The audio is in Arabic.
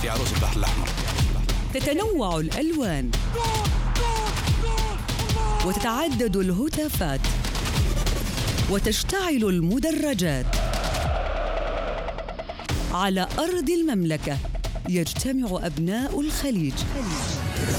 في عروس البحر الأحمر. تتنوع الألوان وتتعدد الهتافات وتشتعل المدرجات. على أرض المملكة يجتمع أبناء الخليج